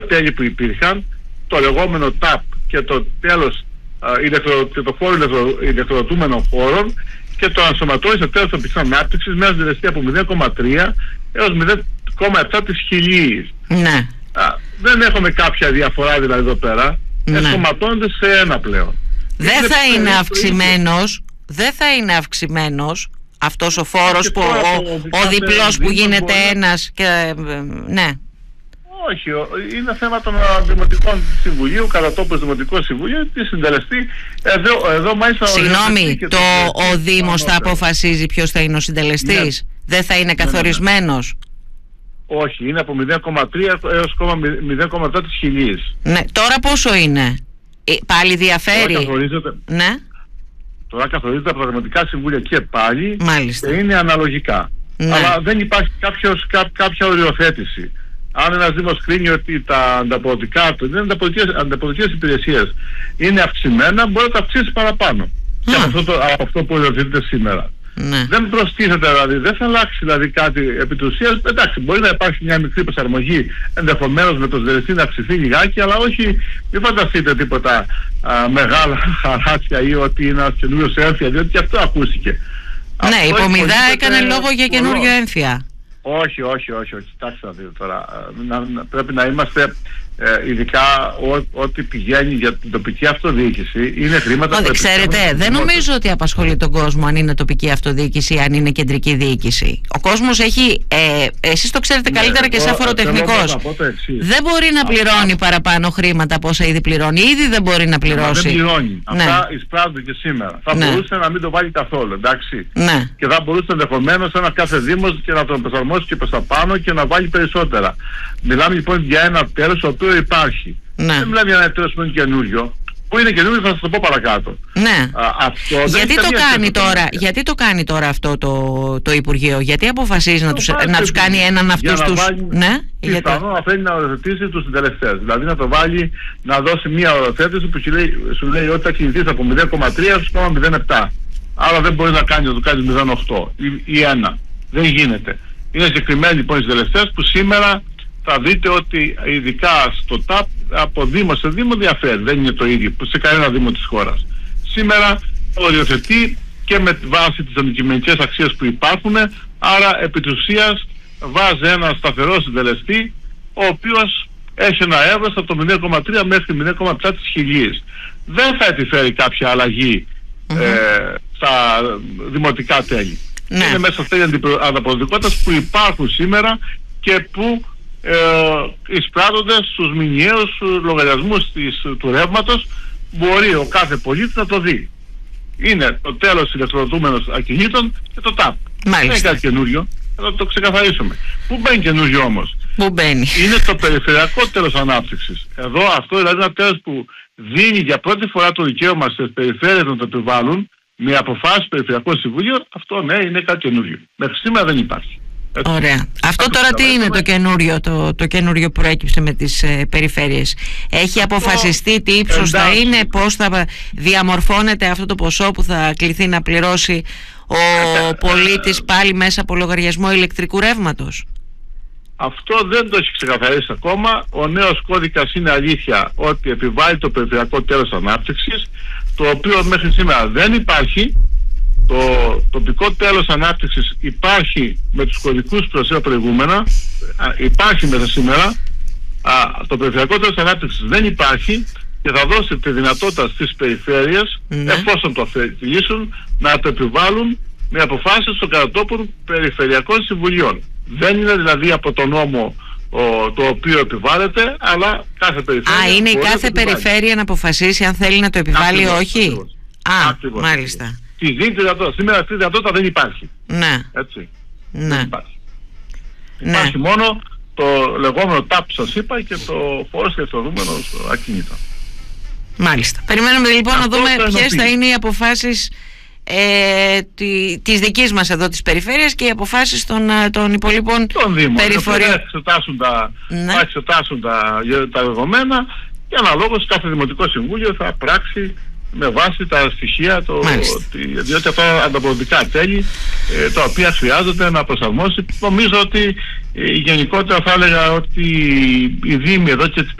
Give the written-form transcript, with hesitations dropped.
τέλη που υπήρχαν, το λεγόμενο TAP και το τέλος και το φόρο ηλεκτροδοτούμενων χώρων, και το ενσωματώσει στο τέλος των ποσοστών ανάπτυξης με ένα συντελεστή από 0,3 έως 0,7 της χιλίης. Ναι. Δεν έχουμε κάποια διαφορά δηλαδή εδώ πέρα. Ναι. Ενσωματώνται σε ένα πλέον. Δεν θα είναι αυξημένος αυτός ο φόρος που ο διπλός που γίνεται ένας και, ναι. Όχι, είναι θέμα των Δημοτικών Συμβουλίου, κατά τόπος Δημοτικό Συμβουλίο, τη συντελεστή. Εδώ μάλιστα. Συγγνώμη, ο Δήμος θα αποφασίζει ποιος θα είναι ο συντελεστής. Ναι. Δεν θα είναι καθορισμένος. Όχι, είναι από 0,3 έως 0,7 της χιλίης. Ναι, τώρα πόσο είναι? Πάλι διαφέρει. Ναι. Τώρα καθορίζεται από τα Δημοτικά Συμβούλια και πάλι. Μάλιστα. Και είναι αναλογικά. Ναι. Αλλά δεν υπάρχει κάποια οριοθέτηση. Αν ένας Δήμος κρίνει ότι τα ανταποδοτικά του, είναι ανταποδοτικές υπηρεσίες, είναι αυξημένα, μπορεί να τα αυξήσει παραπάνω. Και από αυτό που οριοθετείται σήμερα. Ναι. Δεν προστίθεται δηλαδή, δεν θα αλλάξει δηλαδή κάτι επί της ουσίας. Εντάξει, μπορεί να υπάρχει μια μικρή προσαρμογή, ενδεχομένως με το συντελεστή να αυξηθεί λιγάκι, αλλά όχι, μην φανταστείτε τίποτα μεγάλα χαράτσια ή ότι είναι ένας καινούριος έμφυα, διότι και αυτό ακούστηκε. Ναι, η Πομιδά έκανε λόγο για καινούριο έμφυα. Όχι, κοιτάξτε να δείτε τώρα, πρέπει να είμαστε ειδικά ό,τι πηγαίνει για την τοπική αυτοδιοίκηση είναι χρήματα που ξέρετε, δεν νομίζω ότι απασχολεί τον κόσμο αν είναι τοπική αυτοδιοίκηση ή αν είναι κεντρική διοίκηση. Ο κόσμος έχει, εσείς το ξέρετε καλύτερα και σαν φοροτεχνικός, δεν μπορεί να πληρώνει παραπάνω χρήματα από όσα ήδη πληρώνει. Ήδη δεν μπορεί να πληρώσει. Δεν πληρώνει. Αυτά εισπράττουν και σήμερα. Θα μπορούσε να μην το βάλει καθόλου, εντάξει. Και θα μπορούσε ενδεχομένως ένα κάθε Δήμος και να τον προσαρμόσει και προς τα πάνω και να βάλει περισσότερα. Μιλάμε λοιπόν για ένα τέλος το οποίο υπάρχει. Ναι. Δεν μιλάμε για ένα τέλος που είναι καινούριο. Που είναι καινούριο θα σας το πω παρακάτω. Ναι. Γιατί το κάνει τώρα αυτό το Υπουργείο? Γιατί αποφασίζει να τους κάνει έναν αυτούς τους... Ναι. Πιθανόν να θέλει να οριοθετήσει τους συντελεστές. Δηλαδή να το βάλει, να δώσει μια οριοθέτηση που σου λέει ότι θα κινηθείς από 0,3 έως 0,7. Άρα δεν μπορεί να το κάνει 0,8 ή 1. Δεν γίνεται. Είναι συγκεκριμένοι λοιπόν οι συντελεστές που σήμερα θα δείτε ότι ειδικά στο ΤΑΠ από Δήμο σε Δήμο διαφέρει. Δεν είναι το ίδιο σε κανένα Δήμο της χώρας. Σήμερα οριοθετεί και με βάση τις αντικειμενικές αξίες που υπάρχουν, άρα επί της ουσίας βάζει ένα σταθερό συντελεστή, ο οποίος έχει ένα εύρος από το 0,3 μέχρι 0,7 της χιλίης. Δεν θα επιφέρει κάποια αλλαγή στα δημοτικά τέλη. Ναι. Είναι μέσα στα ανταποδοτικότητας που υπάρχουν σήμερα και που εισπράττονται στους μηνιαίους λογαριασμούς του ρεύματος. Μπορεί ο κάθε πολίτης να το δει. Είναι το τέλος ηλεκτροδοτούμενων ακινήτων και το ΤΑΠ. Δεν είναι κάτι καινούριο. Θα το ξεκαθαρίσουμε. Πού μπαίνει καινούριο όμως? Πού μπαίνει? Είναι το περιφερειακό τέλος ανάπτυξης. Εδώ αυτό δηλαδή είναι ένα τέλος που δίνει για πρώτη φορά το δικαίωμα στις περιφέρειες να το επιβάλλουν με αποφάσεις Περιφερειακό Συμβούλιο. Αυτό ναι, είναι κάτι καινούριο. Μέχρι σήμερα δεν υπάρχει. Έτσι. Ωραία. Αυτό τώρα τι είναι το καινούριο που προέκυψε με τις περιφέρειες? Έχει αποφασιστεί τι ύψος θα είναι, πώς θα διαμορφώνεται αυτό το ποσό που θα κληθεί να πληρώσει ο πολίτης πάλι μέσα από λογαριασμό ηλεκτρικού ρεύματος? Αυτό δεν το έχει ξεκαθαρίσει ακόμα. Ο νέος κώδικας είναι αλήθεια ότι επιβάλλει το περιφερειακό τέλος ανάπτυξης, το οποίο μέχρι σήμερα δεν υπάρχει. Το τοπικό τέλος ανάπτυξης υπάρχει με τους κωδικούς προσέα προηγούμενα, υπάρχει μέσα σήμερα. Το περιφερειακό τέλος ανάπτυξης δεν υπάρχει και θα δώσει τη δυνατότητα στις περιφέρειες, εφόσον το θελήσουν, να το επιβάλλουν με αποφάσεις των κατατόπων περιφερειακών συμβουλίων. Δεν είναι δηλαδή από τον νόμο το οποίο επιβάλλεται, αλλά κάθε περιφέρεια... είναι η κάθε περιφέρεια να αποφασίσει αν θέλει να το επιβάλλει ή όχι. Ακριβώς. Μάλιστα. Σήμερα αυτή η δυνατότητα δεν υπάρχει. Ναι. Έτσι. Ναι. Δεν υπάρχει. Υπάρχει μόνο το λεγόμενο TAP που σας είπα και το φόρος και το δούμενο ακίνητα. Μάλιστα. Περιμένουμε λοιπόν να δούμε ποιες θα είναι οι αποφάσεις της δικής μας εδώ της περιφέρειας και οι αποφάσεις των υπολείπων περιφορίων. Θα εξετάσουν τα δεδομένα και αναλόγως κάθε Δημοτικό Συμβούλιο θα πράξει με βάση τα στοιχεία, διότι αυτά ανταποδοτικά τέλη τα οποία χρειάζεται να προσαρμόσει. Νομίζω ότι Γενικότερα θα έλεγα ότι οι Δήμοι εδώ και τις